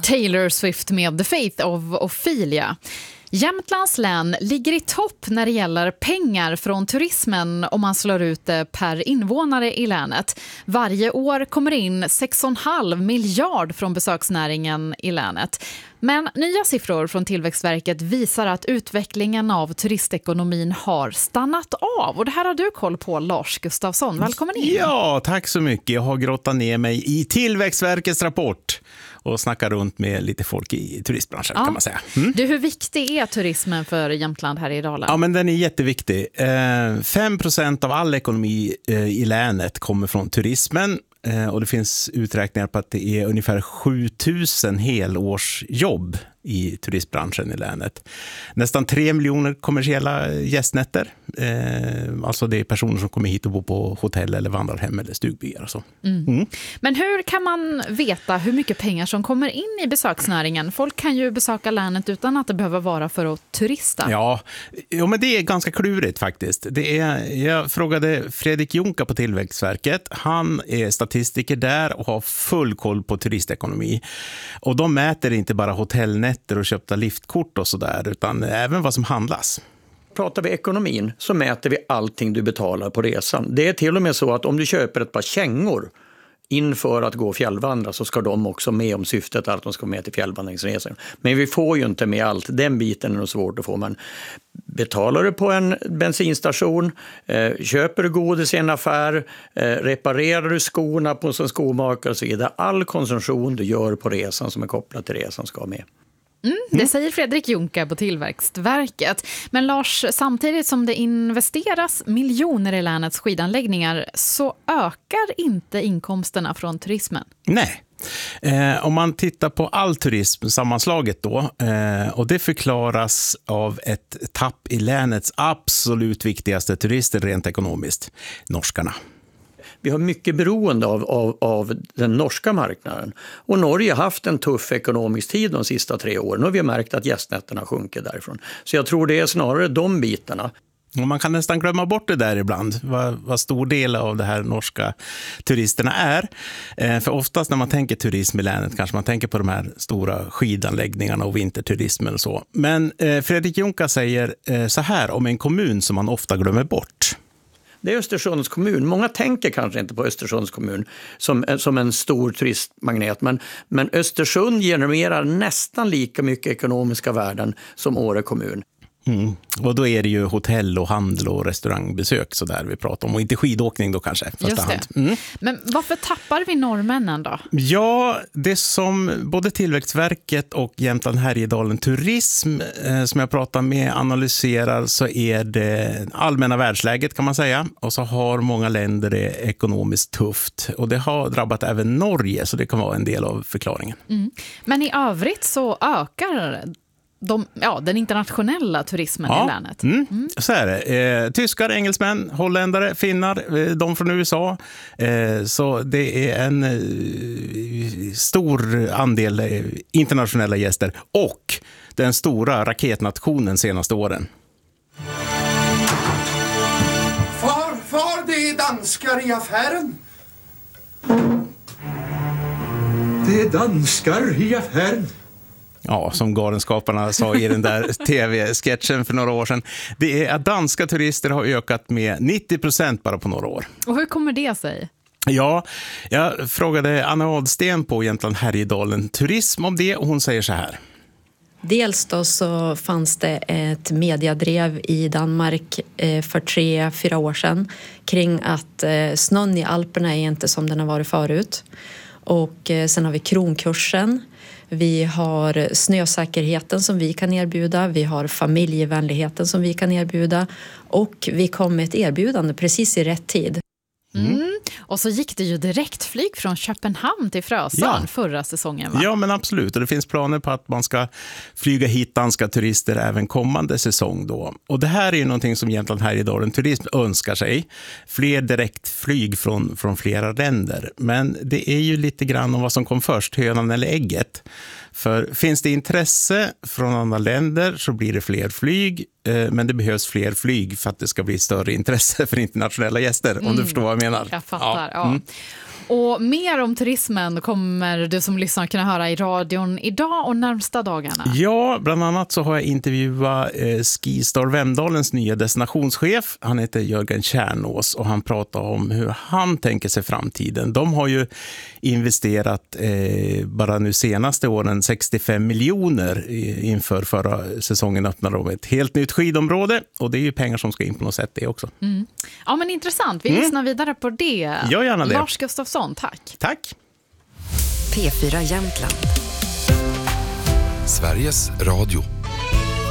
Taylor Swift med The Faith of Ophelia. Jämtlands län ligger i topp när det gäller pengar från turismen om man slår ut det per invånare i länet. Varje år kommer in 6,5 miljard från besöksnäringen i länet. Men nya siffror från Tillväxtverket visar att utvecklingen av turistekonomin har stannat av. Och det här har du koll på, Lars Gustafsson. Välkommen in. Ja, tack så mycket. Jag har grottat ner mig i Tillväxtverkets rapport och snackar runt med lite folk i turistbranschen kan man säga. Du, hur viktig är turismen för Jämtland här i Dalen? Ja, men den är jätteviktig. 5% av all ekonomi i länet kommer från turismen. Och det finns uträkningar på att det är ungefär 7000 helårsjobb i turistbranschen i länet. Nästan 3 miljoner kommersiella gästnätter. Alltså det är personer som kommer hit och bor på hotell eller vandrarhem eller stugbyar och så. Men hur kan man veta hur mycket pengar som kommer in i besöksnäringen? Folk kan ju besöka länet utan att det behöver vara för att turista. Ja, men det är ganska klurigt faktiskt. Jag frågade Fredrik Junka på Tillväxtverket. Han är statistiker där och har full koll på turistekonomi. Och de mäter inte bara hotellnätter och köpta liftkort och sådär, utan även vad som handlas. Pratar vi ekonomin så mäter vi allting du betalar på resan. Det är till och med så att om du köper ett par kängor inför att gå fjällvandra så ska de också med om syftet att de ska med till fjällvandringsresan. Men vi får ju inte med allt. Den biten är nog svårt att få. Men betalar du på en bensinstation, köper du godis i en affär, reparerar du skorna på en skomakare och så vidare. All konsumtion du gör på resan som är kopplad till resan ska med. Det säger Fredrik Junka på Tillväxtverket. Men Lars, samtidigt som det investeras miljoner i länets skidanläggningar så ökar inte inkomsterna från turismen. Nej. Om man tittar på all turism sammanslaget då, och det förklaras av ett tapp i länets absolut viktigaste turister rent ekonomiskt, norskarna. Vi har mycket beroende av den norska marknaden. Och Norge har haft en tuff ekonomisk tid de sista 3 åren. Och vi har märkt att gästnätterna sjunker därifrån. Så jag tror det är snarare de bitarna. Och man kan nästan glömma bort det där ibland, vad stor del av det här norska turisterna är. För oftast när man tänker turism i länet kanske man tänker på de här stora skidanläggningarna och vinterturismen och så. Men Fredrik Junka säger så här om en kommun som man ofta glömmer bort. Det är Östersunds kommun. Många tänker kanske inte på Östersunds kommun som en stor turistmagnet. Men Östersund genererar nästan lika mycket ekonomiska värden som Åre kommun. Och då är det ju hotell och handel och restaurangbesök så där vi pratar om. Och inte skidåkning då kanske. Just det. Men varför tappar vi norrmännen då? Ja, det som både Tillväxtverket och Jämtland Härjedalen Turism som jag pratar med analyserar så är det allmänna världsläget kan man säga. Och så har många länder det ekonomiskt tufft. Och det har drabbat även Norge så det kan vara en del av förklaringen. Men i övrigt så ökar den internationella turismen i länet. Så är det. Tyskar, engelsmän, holländare, finnar, de från USA. Så det är en stor andel internationella gäster och den stora raketnationen senaste åren. Far, det är danskar i affären. Det är danskar i affären. Ja, som Galenskaparna sa i den där tv-sketchen för några år sedan. Det är att danska turister har ökat med 90% bara på några år. Och hur kommer det sig? Ja, jag frågade Anna Adsten på Jämtland Härjedalen Turism om det och hon säger så här. Dels då så fanns det ett mediadrev i Danmark för 3-4 år sedan kring att snön i Alperna är inte som den har varit förut. Och sen har vi kronkursen. Vi har snösäkerheten som vi kan erbjuda. Vi har familjevänligheten som vi kan erbjuda. Och vi kom med ett erbjudande precis i rätt tid. Och så gick det ju direktflyg från Köpenhamn till Frösön förra säsongen, va? Ja, men absolut. Och det finns planer på att man ska flyga hit danska turister även kommande säsong då. Och det här är ju någonting som Jämtland Härjedalen Turism önskar sig. Fler direktflyg från flera länder. Men det är ju lite grann om vad som kom först, hönan eller ägget. För finns det intresse från andra länder så blir det fler flyg. Men det behövs fler flyg för att det ska bli större intresse för internationella gäster. Om du förstår vad jag menar. Jag fattar, ja. Och mer om turismen kommer du som lyssnar kunna höra i radion idag och närmsta dagarna. Ja, bland annat så har jag intervjuat Skistar Vemdalens nya destinationschef. Han heter Jörgen Kärnås och han pratar om hur han tänker sig framtiden. De har ju investerat bara nu senaste åren 65 miljoner inför förra säsongen öppnade de ett helt nytt skidområde och det är ju pengar som ska in på något sätt det också. Ja, men intressant. Vi lyssnar vidare på det. Gör gärna det. Lars Gustafsson, tack. Tack. P4 Jämtland. Sveriges Radio.